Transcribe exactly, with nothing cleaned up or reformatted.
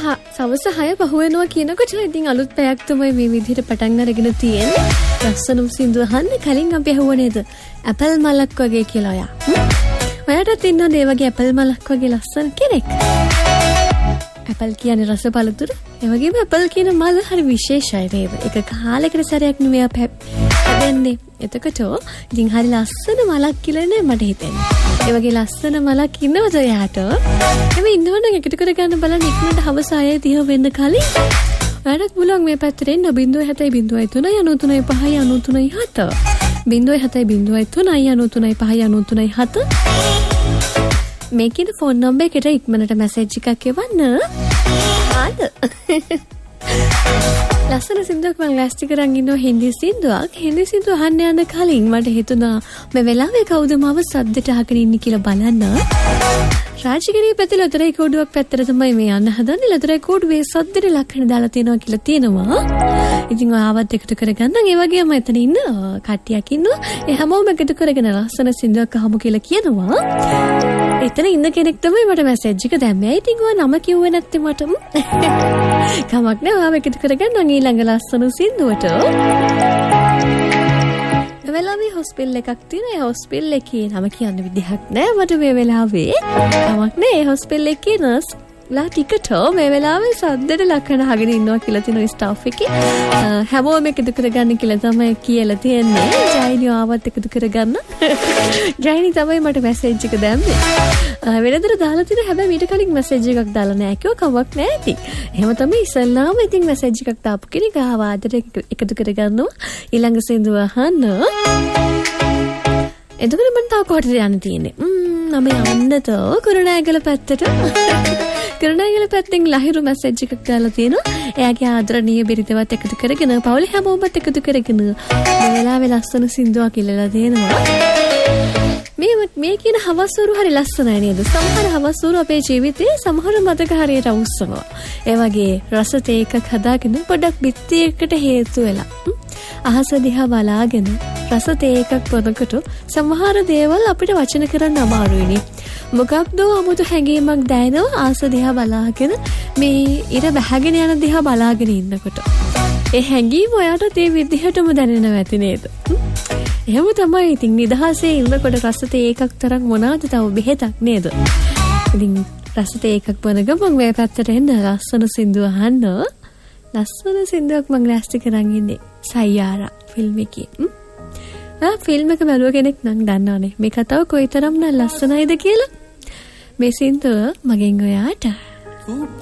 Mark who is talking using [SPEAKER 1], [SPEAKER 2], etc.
[SPEAKER 1] සවස හය පහුවෙනවා කියනකොට ඉතින් අලුත් පැයක් තමයි මේ විදිහට පටන් අරගෙන තියෙන්නේ. ලස්සනම සින්දු අහන්න කලින් අපි අහුව නේද? ඇපල් මලක් වගේ කියලා ඔයා. ඔයාටත් ඉන්නවද ඒ වගේ ඇපල් මලක් වගේ ලස්සන කෙනෙක්? ඇපල් කියන්නේ රස පළතුරු. ඒ වගේම ඇපල් කියන මල හරි විශේෂයි නේද? ඒක කාලයකට සැරයක් නෙමෙයි හැදෙන්නේ. එතකොට ඉතින් හරි ලස්සන මලක් කියලා නේ මට හිතෙන්නේ. ඒ වගේ ලස්සන මලක් ඉන්නවද ඔයාට? එමෙ ඉන්නවනම් එකට කර ගන්න බලන්න ඉක්මනට හවස ආයේ තිය වෙන්න කලින්. ඔයාලත් බුලන් මේ පැත්තට එන්න ज़ीरो सात ज़ीरो තුනයි ज़ीरो तीन පහයි ज़ीरो तीन सात ज़ीरो सात ज़ीरो තුනයි ज़ीरो तीन පහයි ज़ीरो तीन सात මේකේ ෆෝන් නම්බර් එකට ඉක්මනට මැසේජ් එකක් එවන්න. ආද ලස්සන සින්දුවක් මම ලෑස්ති කරන් ඉන්නවා හින්දි සින්දුවක්. හින්දි සින්දුව අහන්න යන කලින් මට හිතුණා මේ වෙලාවේ කවුද මාව සද්දට අහගෙන ඉන්නේ කියලා බලන්න. රාජගිරිය පැත්තේ ලොතරේ කෝඩුවක් පැත්තට තමයි මේ යන්න හදන්නේ. ලොතරේ කෝඩුවේ සද්දට ලක්ෂණ දාලා තියෙනවා කියලා තියෙනවා. ඉතින් ඔයාවත් එකතු කරගන්න. ඒ වගේම එතන ඉන්න කට්ටියක් ඉන්නවා. ඒ හැමෝම එකතු කරගෙන ලස්සන සින්දුවක් අහමු කියලා කියනවා. එතන ඉන්න කෙනෙක් තමයි මට මැසේජ් එක දැම්මේ. ඉතින් ඔයා නම කිව්වේ නැත්තේ මට. කමක් නෑ. ඔයාව එකතු කරගන්න ඊළඟ ලස්සන සින්දුවට. වෙලාවේ හොස්පිටල් එකක් තියෙනවා. ඒ හොස්පිටල් එකේ නම කියන්න විදිහක් නෑ මට මේ වෙලාවේ. කමක් නෑ. ඒ හොස්පිටල් එකේ නර්ස් ලා ටිකට මේ වෙලාවේ සද්දට ලක්ෂණ අහගෙන ඉන්නවා කියලා තියෙනවා ස්ටාෆ් එකේ. හැමෝම එකතු කරගන්න කියලා තමයි කියලා තියෙන්නේ. ජයිනි ආවත් එකතු කරගන්න. ජයිනි තමයි මට මැසේජ් එක දැම්මේ. වෙනදට දාලා තියෙන හැබැයි මීට කලින් මැසේජ් එකක් දාලා නැහැ කිව්ව කමක් නැහැ ඉතින්. එහෙම තමයි ඉස්සල්ලාම ඉතින් මැසේජ් එකක් දාපු කෙනෙක් ආව ආදරේ එකතු කරගන්නවා. ඊළඟ සින්දුව අහන්න. එතකොට මම තව කොහෙටද යන්න තියෙන්නේ? ම්ම් මම යන්නද කුරුණෑගල පැත්තට. කුරුණෑගල පැත්තෙන් ලහිරු මැසේජ් එකක් දාලා තියෙනවා. එයාගේ ආදරණීය බිරිඳවත් එකතු කරගෙන පවුලේ හැමෝමත් එකතු කරගෙන මේ වෙලාවේ ලස්සන සින්දුවක් ඉල්ලලා දෙනවා. මේ මේ කියන හවස්වරු හරි ලස්සනයි නේද? සමහර හවස්වරු අපේ ජීවිතේ සමහර මතක හරියට අවුස්සනවා. ඒ වගේ රස තේ එකක් හදාගෙන පොඩක් බිත්තියකට හේතු වෙලා අහස දිහා බලාගෙන රස තේ එකක් පොනකොට සමහර දේවල් අපිට වචන කරන්න අමාරුයිනේ. මොකක්ද 아무තු හැඟීමක් දැනෙනවා ආස දිහා බලාගෙන මේ ඉර බහගෙන යන දිහා බලාගෙන ඉන්නකොට. ඒ හැඟීම ඔයාට ඒ විදිහටම දැනෙනවා ඇති නේද? එහෙම තමයි ඉතින් නිදහසේ ඉන්නකොට රස තේ එකක් තරම් මොනවාද තව බෙහෙතක් නේද? ඉතින් රස තේ එකක් බොන ගමන් මේ පැත්තට එන්න ලස්සන සින්දුව අහන්න. ලස්සන සින්දුවක් මම ලෑස්ති කරන් ඉන්නේ සයියාරා ෆිල්ම් එකේ. ආ ෆිල්ම් එක බලුව කෙනෙක් නම් දන්නවනේ මේ කතාව කොයිතරම් නම් ලස්සනයිද කියලා. මේ සින්දුව මගෙන් ඔයාට